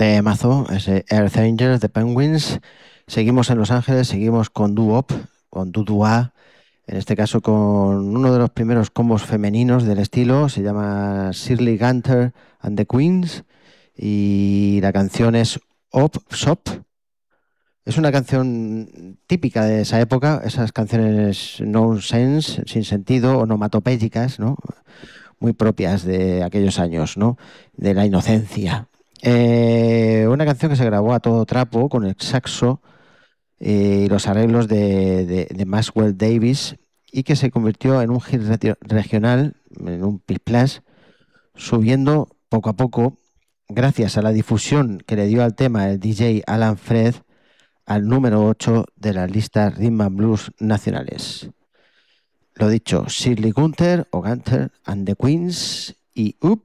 Temazo, ese Earth Angels de Penguins. Seguimos en Los Ángeles, seguimos con doo-wop, con doo-wah, en este caso con uno de los primeros combos femeninos del estilo, se llama Shirley Gunter and the Queens, y la canción es Op Shop. Es una canción típica de esa época, esas canciones nonsense, sin sentido, onomatopéyicas, ¿no? Muy propias de aquellos años, ¿no? De la inocencia. Una canción que se grabó a todo trapo con el saxo y los arreglos de Maxwell Davis y que se convirtió en un hit regional, en un plus, subiendo poco a poco, gracias a la difusión que le dio al tema el DJ Alan Fred, al número 8 de las listas Rhythm and Blues nacionales. Lo dicho, Shirley Gunter o Gunter and the Queens y Up